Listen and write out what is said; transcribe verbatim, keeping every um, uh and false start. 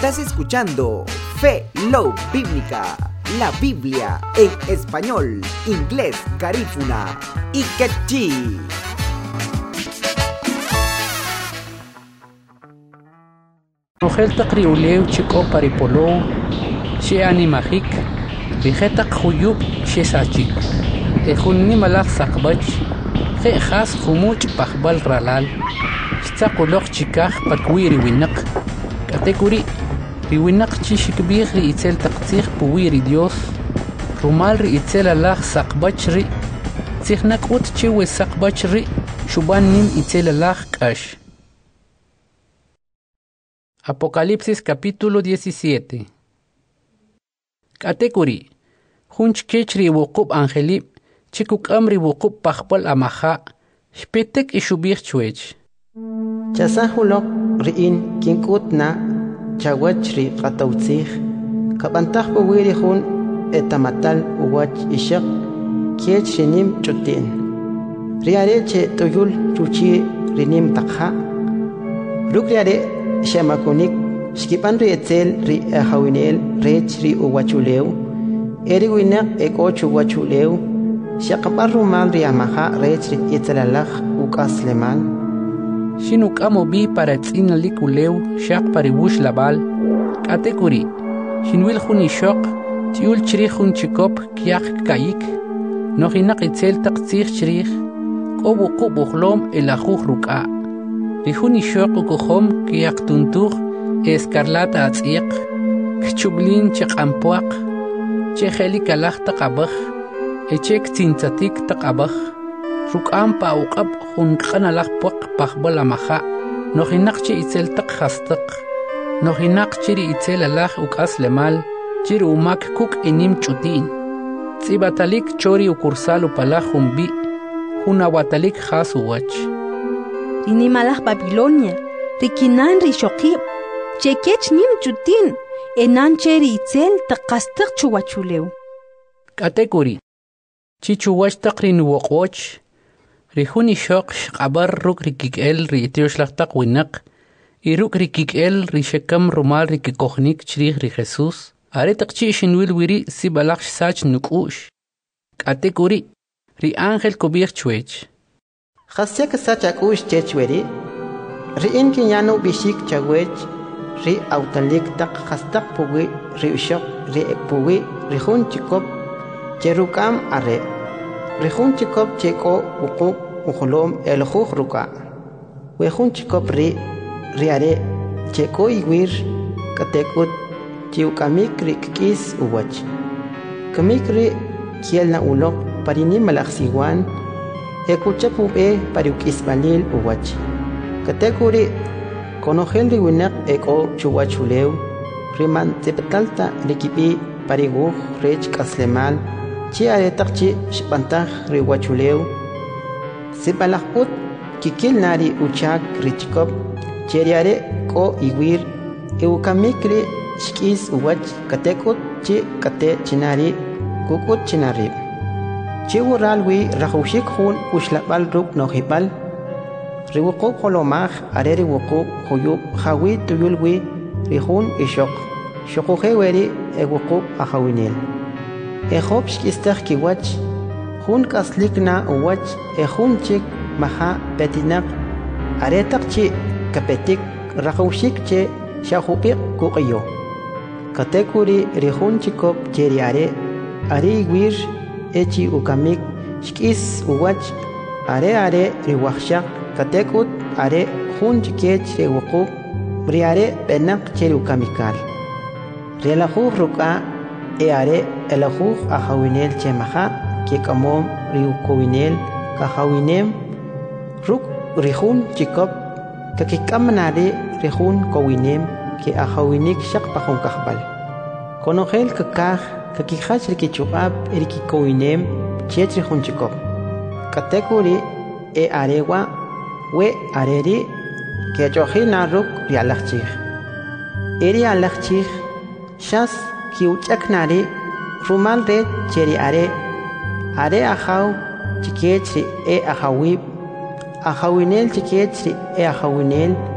Estás escuchando Fe Love Bíblica, la Biblia en español, inglés, garífuna y quechí. Rogel taqriuleu chiko paripolo, she animajik, bijeta khuyub she sachik. Ejunni malak sakbach, je khas khumuch pahbal ralal. Stakulok chikah pakwiri winak. Katekuri, riwinak chishikbir ri itzel taqtih puwiri Dios. Rumal ri itzel Allah sakbach ri. Tzihnak ut chiwe sakbach ri, shuban nim itzel Allah kash. Apocalipsis capítulo diecisiete. Katekuri, hunch kechri wukub angelib, chikuk amri wukub pahpal amaha, shpitek ishubir chwech. Chasahulok riin kinkut na chawachri qatawtzih, kabantah puwiri hun etamatal uwach ishak, kiech rinim chutin. Riare che tuyul chuchi rinim takha, rukriare Shamakunik, Skipan Rietzel, Ri Ahawinel, Rech Ri Uwachuleu, Eriwinak Ekochu Wachuleu, Shakaparumal Riamaha, Rech Ri Itzalalach, Ukas Leman. Shinuk amobi para tzina likuleu, Shak paribush labal, Katekuri, Shinwil Huni Shok, Tiul Chirihun Chikop, Kiak Kayik, Nohinak Itzel Takzir Chirih, Kobu Kubuhlom, El Ajuj Ruka. Rihuni shok ukohom kiyak tuntur escarlata atziq kchublin chaqampuaq cheheli kalach taqabaj echek tintzatik taqabaj rukam pa uqab hunqanalaq puaq pahbala maha nohinak chi itzel taqhastaq nohinak chiri itzel alaj ukas lemal chiri umak kuk enim chutin tsibatalik chori ukursal upalaj humbi hunawatalik khas uwach Rinimalach Babilonia, Rikinan Rishokib, Chekech Nim Chutin, Enan Cheri Itzel, Takastak Chuachuleu. Katekuri, Chichuach Takrin Wokwoch, Rihuni Shok, Abar Ruk Rikikel, Ritioshlachtak Winak, Iruk Rikikel, Rishekam Rumal Rikikochnik, Chri Jesus, Aretakchi Shinwil Wiri, Sibalach Sach Nukush. Katekuri, Ri Angel Kubir Chwech. Khasyak sachakush chechweri, riin kinyano bishik chawech, ri autalik tak khastak puwi, ri ushok, ri puwi, rihun chikop, cherukam are, rihun chikop cheko ukuk ukulom elhuh ruka, wehun chikop ri, riare, cheko iwir, katekut, chiukamik ri kikis uwach. Kamik ri kiel na ulok parini malaksiwan, Escucha pube pariuk isbalil uwach. Katekuri konogel riwinak eko chuwachuleu. Riman tepetalta rikipi pariguh rech kaslemal. Chi aretakchi shpantah riwachuleu. Sipalakput kikil nari uchak richkop. Cheriare ko iwir. Eukamikri shkis uwach katekut chi kate chinari kukut chinarib. Chiwuralwi rahushik hun ushlabal ruk nohibal. Riwuku kolomach areri wuku huyub hawi tuyulwi rihun ishok. Shokujeweri ewuku ahawinil. Ehop shkistach kiwach. Hun kaslikna uwach ehun chik maha petinak. Aretak chi kapetik rahushik che shahupik kukiyo. Katekuri rihun chikop cheriare ari wir echi ukamik shkis uwach are are riwachshak katekut are hun chikech rewuku briare benak cheri ukamikal relajuh ruka e are elajuh ahawinel chemaha ke kamom riukowinel kahawinem ruk rihun chikop kakikamnare rihun kowinem ke ahawinik shak pahun kahbal konogel kakah kakihach rikichukab erikikowinem chietri hunchikop. Katekuri e arewa we areri kechohi naruk rialachchich. Eri alachchich shas kiuchaknari rumal re cheri are are ahaw chikechri e ahawib ahawinel chikechri e ahawinel